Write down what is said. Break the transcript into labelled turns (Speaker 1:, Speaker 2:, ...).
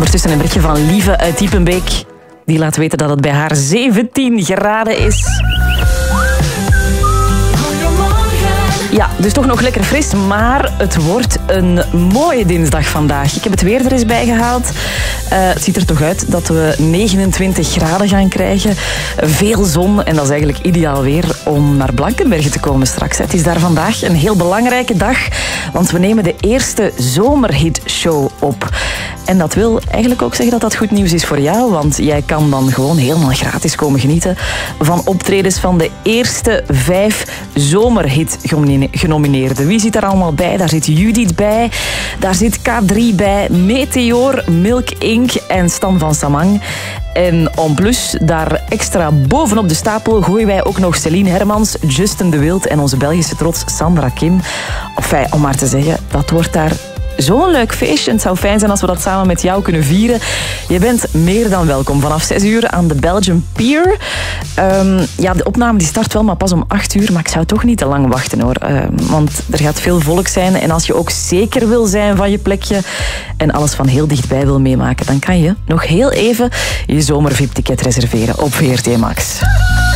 Speaker 1: Ondertussen een berichtje van Lieve uit Diepenbeek. Die laat weten dat het bij haar 17 graden is. Ja, dus toch nog lekker fris, maar het wordt een mooie dinsdag vandaag. Ik heb het weer er eens bij gehaald. Het ziet er toch uit dat we 29 graden gaan krijgen. Veel zon en dat is eigenlijk ideaal weer om naar Blankenberge te komen straks. Het is daar vandaag een heel belangrijke dag, want we nemen de eerste zomerhitshow op. En dat wil eigenlijk ook zeggen dat dat goed nieuws is voor jou, want jij kan dan gewoon helemaal gratis komen genieten van optredens van de eerste 5 zomerhit-genomineerden. Wie zit daar allemaal bij? Daar zit Judith bij, daar zit K3 bij, Meteor, Milk Inc. en Stan van Samang. En en plus, daar extra bovenop de stapel gooien wij ook nog Celine Hermans, Justin de Wild en onze Belgische trots Sandra Kim. Enfin, om maar te zeggen, dat wordt daar zo'n leuk feestje. Het zou fijn zijn als we dat samen met jou kunnen vieren. Je bent meer dan welkom vanaf 6 uur aan de Belgian Pier. Ja, de opname die start wel maar pas om 8 uur, maar ik zou toch niet te lang wachten hoor. Want er gaat veel volk zijn en als je ook zeker wil zijn van je plekje en alles van heel dichtbij wil meemaken, dan kan je nog heel even je zomer-VIP-ticket reserveren op VRT Max.